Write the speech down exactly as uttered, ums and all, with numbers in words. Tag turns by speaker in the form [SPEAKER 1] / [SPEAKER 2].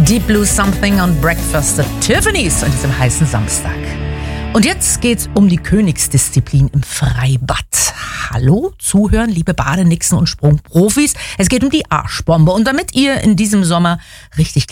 [SPEAKER 1] Deep Blue Something on Breakfast at Tiffany's an diesem heißen Samstag. Und jetzt geht's um die Königsdisziplin im Freibad. Hallo, zuhören, liebe Badenixen und Sprungprofis. Es geht um die Arschbombe. Und damit ihr in diesem Sommer richtig